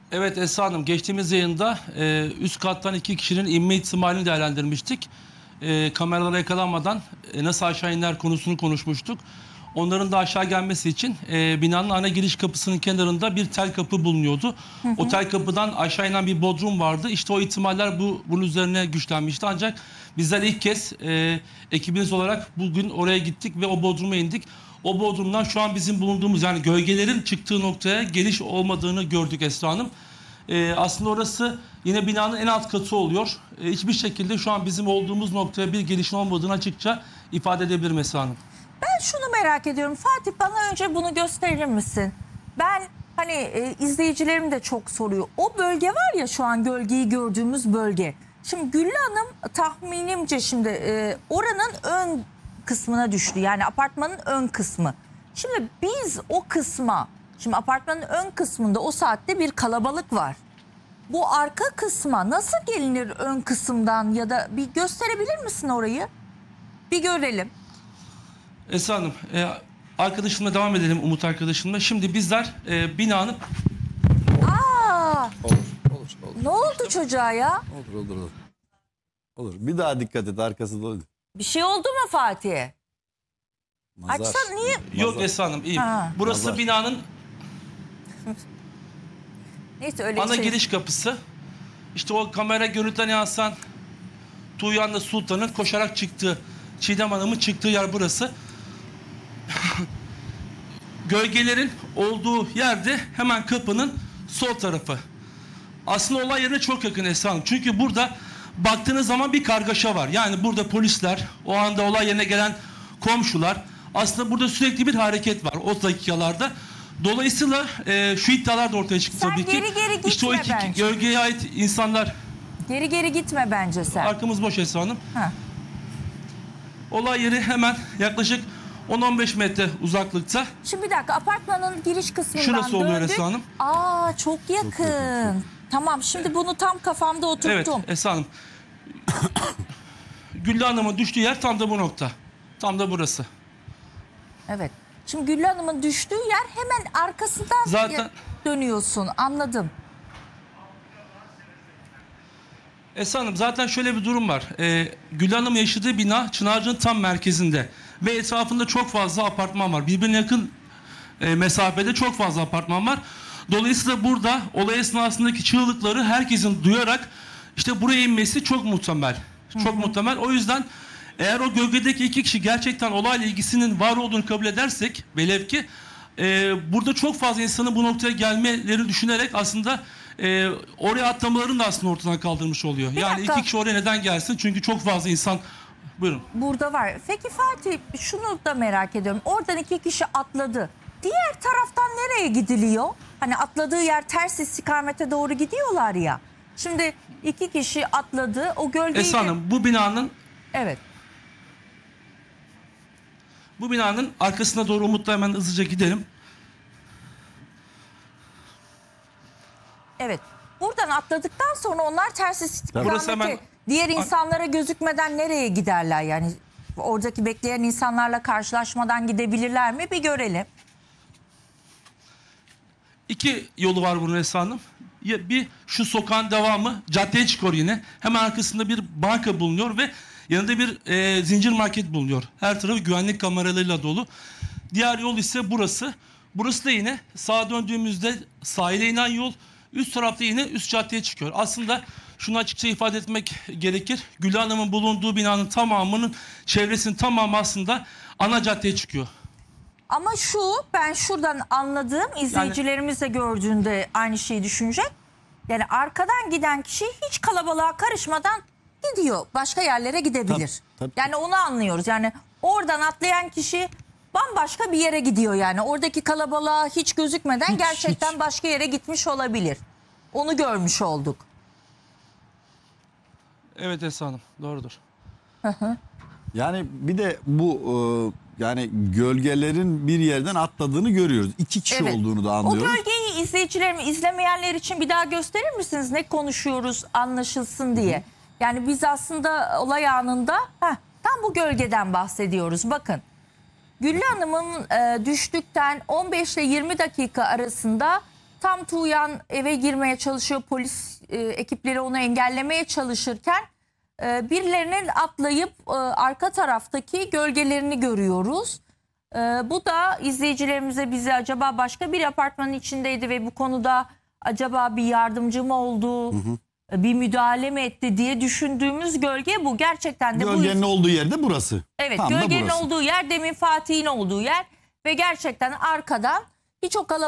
Evet Esra Hanım, geçtiğimiz yayında üst kattan 2 kişinin inme ihtimalini değerlendirmiştik. Kameralara yakalanmadan nasıl aşağı iner konusunu konuşmuştuk. Onların da aşağı gelmesi için binanın ana giriş kapısının kenarında bir tel kapı bulunuyordu. O tel kapıdan aşağı inen bir bodrum vardı. İşte o ihtimaller bunun üzerine güçlenmişti. Ancak bizler ilk kez ekibiniz olarak bugün oraya gittik ve o bodruma indik. O bodrumdan şu an bizim bulunduğumuz, yani gölgelerin çıktığı noktaya geliş olmadığını gördük Esra Hanım. Aslında orası yine binanın en alt katı oluyor. Hiçbir şekilde şu an bizim olduğumuz noktaya bir gelişin olmadığını açıkça ifade edebilirim Esra Hanım. Ben şunu merak ediyorum. Fatih, bana önce bunu gösterir misin? Ben izleyicilerim de çok soruyor. O bölge var ya, şu an gölgeyi gördüğümüz bölge. Şimdi Güllü Hanım tahminimce şimdi oranın ön kısmına düştü. Yani apartmanın ön kısmı. Şimdi biz o kısma, şimdi apartmanın ön kısmında o saatte bir kalabalık var. Bu arka kısma nasıl gelinir ön kısımdan, ya da bir gösterebilir misin orayı? Bir görelim. Esra Hanım, arkadaşımla devam edelim, Umut arkadaşımla. Şimdi bizler binanın... Aa, Olur. ne oldu çocuğa ya? Olur. Bir daha dikkat et, arkası dolu. Bir şey oldu mu Fatih'e? Nazar. Açsan niye? Yok Esra Hanım, iyiyim. Ha. Burası Nazar. binanın Neyse, öyle ana şey. giriş kapısı. İşte o kamera görüntülerine yansıyan Tuğyan'la Sultan'ın koşarak çıktığı, Çiğdem Hanım'ın çıktığı yer burası. Gölgelerin olduğu yerde hemen kapının sol tarafı. Aslında olay yerine çok yakın Esra Hanım. Çünkü burada baktığınız zaman bir kargaşa var. Yani burada polisler, o anda olay yerine gelen komşular, aslında burada sürekli bir hareket var o dakikalarda. Dolayısıyla şu iddialar da ortaya çıktı Sen tabii ki. geri gitme İşte o iki bence. gölgeye ait insanlar, Geri gitme bence sen. arkamız boş Esra Hanım. Ha. Olay yeri hemen yaklaşık 10-15 metre uzaklıkta. Şimdi bir dakika, apartmanın giriş kısmından Şurası oluyor döndük. Esra Hanım. Aa, çok yakın. Tamam, şimdi bunu tam kafamda oturttum. Evet Esra Hanım. Güllü Hanım'ın düştüğü yer tam da bu nokta. Tam da burası. Evet. Şimdi Güllü Hanım'ın düştüğü yer hemen arkasından Zaten- dönüyorsun. Anladım. Esra Hanım, zaten şöyle bir durum var. Güllü Hanım yaşadığı bina Çınarcık'ın tam merkezinde. Ve etrafında çok fazla apartman var. Birbirine yakın mesafede çok fazla apartman var. Dolayısıyla burada olay esnasındaki çığlıkları herkesin duyarak işte buraya inmesi çok muhtemel. Çok muhtemel. O yüzden eğer o gölgedeki 2 kişi gerçekten olayla ilgisinin var olduğunu kabul edersek, velev ki burada çok fazla insanın bu noktaya gelmeleri düşünerek aslında oraya atlamalarını da aslında ortadan kaldırmış oluyor. Bir Yani dakika. 2 kişi oraya neden gelsin? Çünkü çok fazla insan... Buyurun. Burada var. Peki Fatih, şunu da merak ediyorum. Oradan 2 kişi atladı. Diğer taraftan nereye gidiliyor? Hani atladığı yer ters istikamete doğru gidiyorlar ya. Şimdi 2 kişi atladı. O gölgeyi... Esra Hanım, Evet. bu binanın arkasına doğru Umut'la hemen hızlıca gidelim. Evet. Buradan atladıktan sonra onlar ters istikamete, Burası hemen- diğer insanlara gözükmeden nereye giderler? Yani oradaki bekleyen insanlarla karşılaşmadan gidebilirler mi? Bir görelim. 2 yolu var bunun Esra Hanım. Bir şu sokağın devamı caddeye çıkıyor yine. Hemen arkasında bir banka bulunuyor ve yanında bir zincir market bulunuyor. Her tarafı güvenlik kameralarıyla dolu. Diğer yol ise burası. Burası da yine sağa döndüğümüzde sahile inen yol. Üst tarafta yine üst caddeye çıkıyor. Aslında şunu açıkça ifade etmek gerekir. Güllü Hanım'ın bulunduğu binanın tamamının, çevresinin tamamı aslında ana caddeye çıkıyor. Ama ben şuradan anladığım, izleyicilerimiz de gördüğünde aynı şeyi düşünecek. Yani arkadan giden kişi hiç kalabalığa karışmadan gidiyor. Başka yerlere gidebilir. Tabii. Yani onu anlıyoruz. Yani oradan atlayan kişi bambaşka bir yere gidiyor yani. Oradaki kalabalığa hiç gözükmeden gerçekten başka yere gitmiş olabilir. Onu görmüş olduk. Evet Esra Hanım, doğrudur. Yani bir de bu yani gölgelerin bir yerden atladığını görüyoruz. 2 kişi Evet. olduğunu da O anlıyoruz. gölgeyi izleyicilerimiz, izlemeyenler için bir daha gösterir misiniz? Ne konuşuyoruz anlaşılsın diye. Yani biz aslında olay anında tam bu gölgeden bahsediyoruz. Bakın, Güllü Hanım'ın düştükten 15 ile 20 dakika arasında Tam Tuğyan eve girmeye çalışıyor. Polis ekipleri onu engellemeye çalışırken birilerinin atlayıp arka taraftaki gölgelerini görüyoruz. Bu da izleyicilerimize bize acaba başka bir apartmanın içindeydi ve bu konuda acaba bir yardımcı mı oldu, bir müdahale mi etti diye düşündüğümüz gölge bu. Gerçekten de Gölgenin olduğu yerde burası. Evet, Tam da gölgenin burası. olduğu yer, demin Fatih'in olduğu yer ve gerçekten arkadan hiç o kalabalık